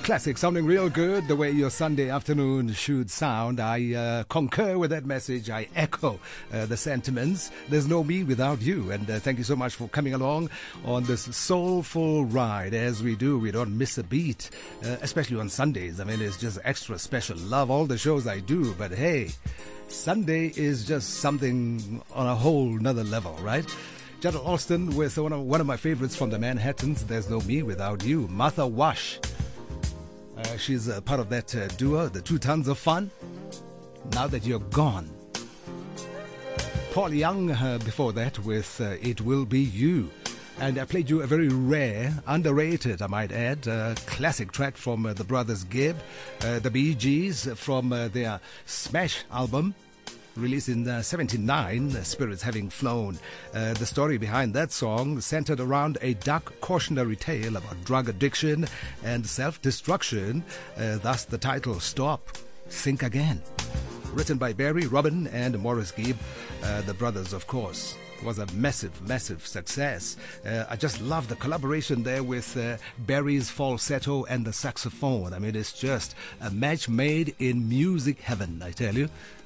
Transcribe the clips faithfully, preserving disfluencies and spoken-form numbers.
Classic, sounding real good, the way your Sunday afternoon should sound. I uh, concur with that message. I echo uh, the sentiments. There's no me without you. And uh, thank you so much for coming along on this soulful ride. As we do, we don't miss a beat, uh, especially on Sundays. I mean, it's just extra special. Love all the shows I do, but hey, Sunday is just something on a whole nother level, right? Gerald Alston with one of, one of my favorites from the Manhattans, There's No Me Without You, Martha Wash. Uh, she's uh, part of that uh, duo, the Two Tons of Fun. Now That You're Gone. Paul Young uh, before that with uh, It Will Be You. And I played you a very rare, underrated, I might add, uh, classic track from uh, the brothers Gibb, uh, the Bee Gees, from uh, their Smash album, released in uh, seventy-nine, Spirits Having Flown. Uh, the story behind that song centered around a dark cautionary tale about drug addiction and self-destruction, uh, thus the title Stop, Think Again. Written by Barry, Robin and Morris Gibb, uh, the brothers, of course. It was a massive, massive success. Uh, I just love the collaboration there with uh, Barry's falsetto and the saxophone. I mean, it's just a match made in music heaven, I tell you.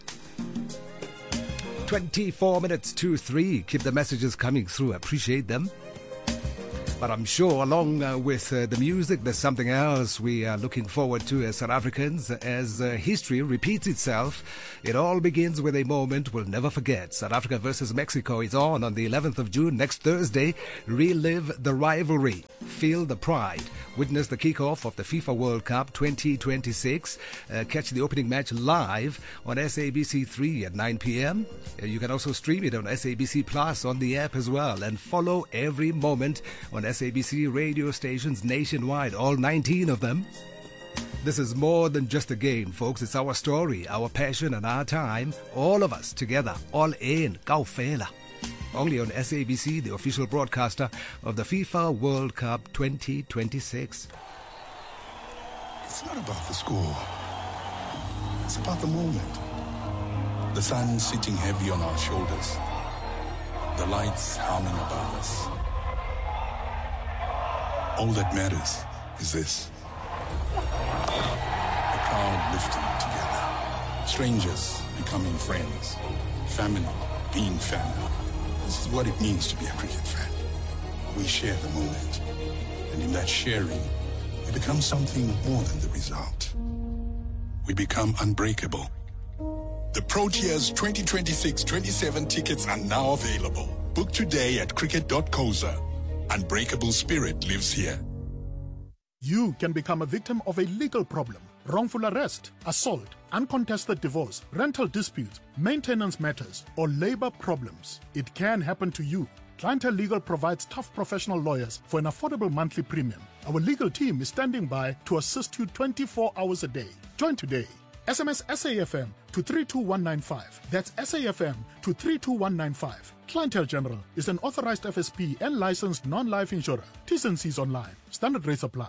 twenty-four minutes to three. Keep the messages coming through. Appreciate them. But I'm sure along uh, with uh, the music, there's something else we are looking forward to as South Africans. As uh, history repeats itself, it all begins with a moment we'll never forget. South Africa versus Mexico is on on the eleventh of June, next Thursday. Relive the rivalry. Feel the pride. Witness the kickoff of the FIFA World Cup twenty twenty-six. Uh, catch the opening match live on S A B C three at nine p.m. Uh, you can also stream it on S A B C Plus on the app as well. And follow every moment on S A B C radio stations nationwide, all nineteen of them. This is more than just a game, folks. It's our story, our passion and our time. All of us together, all in, kaofela. Only on S A B C, the official broadcaster of the FIFA World Cup twenty twenty-six. It's not about the score. It's about the moment. The sun sitting heavy on our shoulders. The lights humming above us. All that matters is this. The crowd lifting together. Strangers becoming friends. Family being family. This is what it means to be a cricket fan. We share the moment. And in that sharing, we become something more than the result. We become unbreakable. The Proteas twenty twenty-six twenty-seven tickets are now available. Book today at cricket dot coza. Unbreakable spirit lives here. You can become a victim of a legal problem. Wrongful arrest, assault, uncontested divorce, rental disputes, maintenance matters, or labor problems. It can happen to you. Clientele Legal provides tough professional lawyers for an affordable monthly premium. Our legal team is standing by to assist you twenty-four hours a day. Join today. S M S S A F M to three two one nine five. That's S A F M to three two one nine five. Clientele General is an authorized F S P and licensed non-life insurer. T's and C's online. Standard rates apply.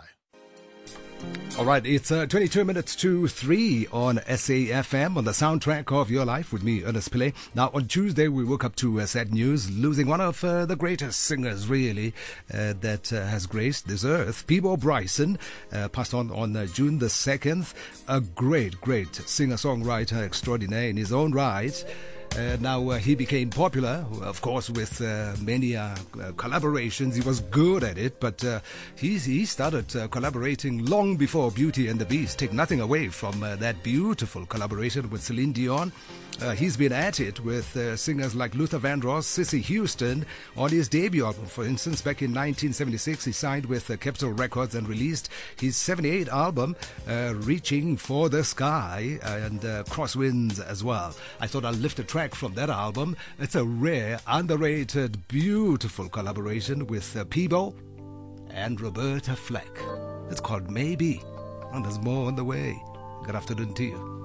All right, it's uh, twenty-two minutes to three on S A F M on the soundtrack of your life with me, Ernest Pillay. Now, on Tuesday, we woke up to uh, sad news, losing one of uh, the greatest singers, really, uh, that uh, has graced this earth. Peabo Bryson uh, passed on on uh, June the second. A great, great singer-songwriter extraordinaire in his own right. Uh, now, uh, he became popular, of course, with uh, many uh, uh, collaborations. He was good at it, but uh, he, he started uh, collaborating long before Beauty and the Beast. Take nothing away from uh, that beautiful collaboration with Celine Dion. Uh, he's been at it with uh, singers like Luther Vandross, Cissy Houston. On his debut album, for instance, back in nineteen seventy-six, he signed with uh, Capitol Records and released his seventy-eight album, uh, Reaching for the Sky, and uh, Crosswinds as well. I thought I'll lift a track from that album. It's a rare, underrated, beautiful collaboration with uh, Peabo and Roberta Flack. It's called Maybe, and there's more on the way. Good afternoon to you.